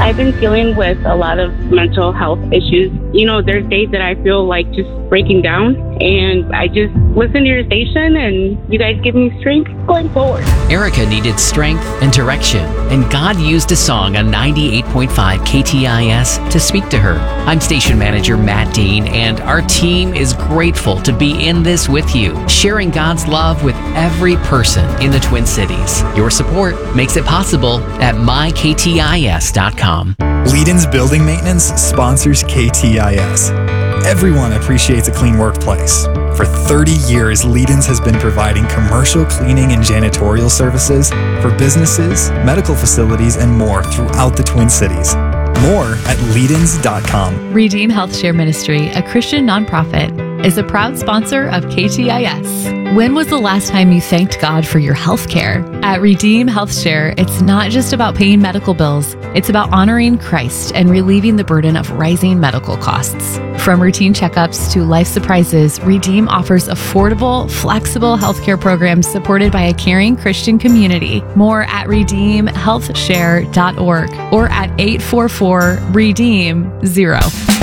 I've been dealing with a lot of mental health issues. You know, there's days that I feel like just breaking down, and I just listen to your station, and you guys give me strength going forward. Erica needed strength and direction, and God used a song on 98.5 KTIS to speak to her. I'm station manager Matt Dean, and our team is grateful to be in this with you, sharing God's love with every person in the Twin Cities. Your support makes it possible at myktis.com. Leedon's Building Maintenance sponsors KTIS. Everyone appreciates a clean workplace. For 30 years, Leedon's has been providing commercial cleaning and janitorial services for businesses, medical facilities, and more throughout the Twin Cities. More at Leedons.com. Redeem Health Share Ministry, a Christian nonprofit, is a proud sponsor of KTIS. When was the last time you thanked God for your health care? At Redeem Health Share, it's not just about paying medical bills. It's about honoring Christ and relieving the burden of rising medical costs. From routine checkups to life surprises, Redeem offers affordable, flexible healthcare programs supported by a caring Christian community. More at redeemhealthshare.org or at 844-REDEEM-0.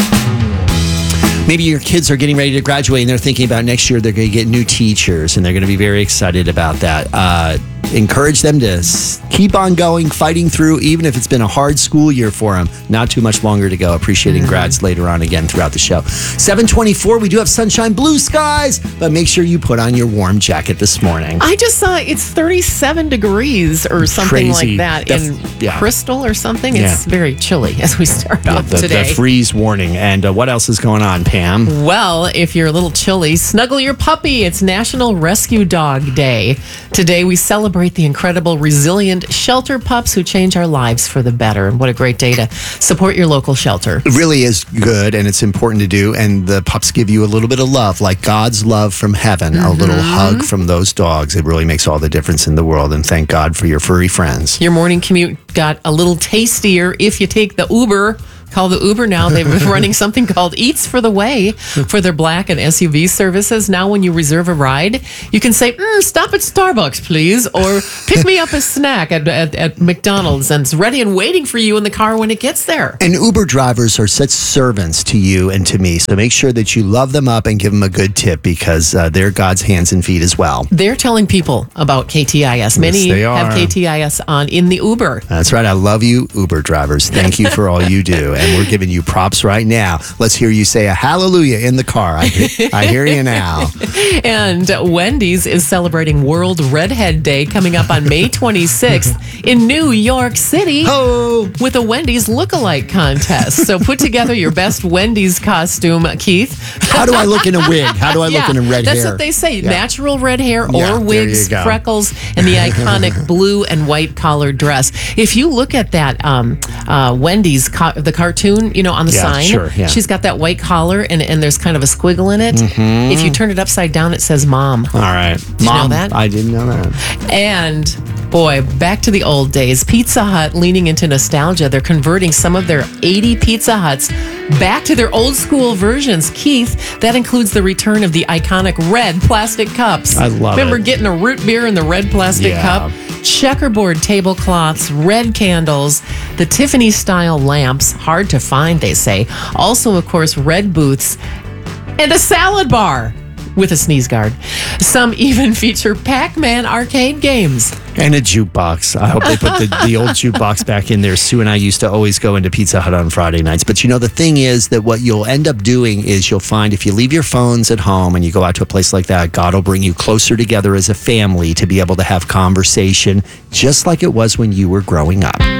Maybe your kids are getting ready to graduate and they're thinking about next year they're going to get new teachers and they're going to be very excited about that. Encourage them to keep on going, fighting through, even if it's been a hard school year for them. Not too much longer to go. Appreciating grads later on again throughout the show. 7:24, we do have sunshine, blue skies, but make sure you put on your warm jacket this morning. I just saw it's 37 degrees or something Crazy. like that in Crystal or something. It's very chilly as we start off today. The freeze warning. And what else is going on, Pam? Well, if you're a little chilly, snuggle your puppy. It's National Rescue Dog Day. Today we celebrate the incredible, resilient shelter pups who change our lives for the better. And what a great day to support your local shelter. It really is good, and it's important to do. And the pups give you a little bit of love, like God's love from heaven, a little hug from those dogs. It really makes all the difference in the world. And thank God for your furry friends. Your morning commute got a little tastier if you take the Uber. Call the Uber now. They've been running something called Eats for the Way for their black and SUV services. Now when you reserve a ride, you can say, stop at Starbucks, please, or pick me up a snack at McDonald's, and it's ready and waiting for you in the car when it gets there. And Uber drivers are such servants to you and to me, so make sure that you love them up and give them a good tip, because they're God's hands and feet as well. They're telling people about KTIS. Many have KTIS on in the Uber. That's right. I love you, Uber drivers. Thank you for all you do. And we're giving you props right now. Let's hear you say a hallelujah in the car. I hear you now. And Wendy's is celebrating World Redhead Day coming up on May 26th in New York City with a Wendy's lookalike contest. So put together your best Wendy's costume, Keith. How do I look in a wig? How do I look in a red hair? That's what they say. Yeah. Natural red hair or wigs, freckles, and the iconic blue and white collared dress. If you look at that Wendy's, the cartoon, on the sign, she's got that white collar and there's kind of a squiggle in it. If you turn it upside down, it says Mom. All right. Did you know that? I didn't know that. And boy, back to the old days. Pizza Hut leaning into nostalgia. They're converting some of their 80 Pizza Huts back to their old school versions. Keith, that includes the return of the iconic red plastic cups. I love Remember getting a root beer in the red plastic cup? Checkerboard tablecloths, red candles, the Tiffany style lamps, hard to find, they say. Also, of course, red booths and a salad bar with a sneeze guard. Some even feature Pac-Man arcade games. And a jukebox. I hope they put the old jukebox back in there. Sue and I used to always go into Pizza Hut on Friday nights. But the thing is that what you'll end up doing is you'll find if you leave your phones at home and you go out to a place like that, God will bring you closer together as a family to be able to have conversation just like it was when you were growing up.